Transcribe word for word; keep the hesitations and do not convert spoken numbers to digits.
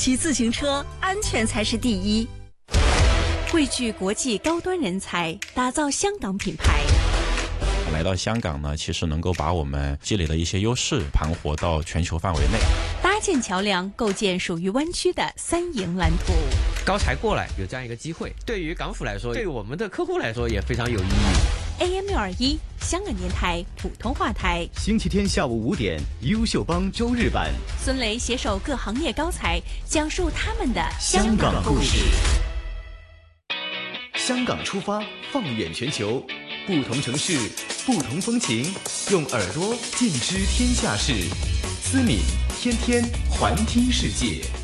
骑自行车安全才是第一。汇聚国际高端人才，打造香港品牌。 来到香港呢，其实能够把我们积累的一些优势盘活到全球范围内， 搭建桥梁，构建属于湾区的三赢蓝图。 高才过来有这样一个机会，对于港府来说，对于我们的客户来说也非常有意义。 A M 六二一香港电台普通话台， 星期天下午五点，优秀帮周日版， 孙雷携手各行业高才，讲述他们的香港故事。 香港出发，放眼全球，不同城市，不同风情，用耳朵见知天下事。思敏天天环听世界。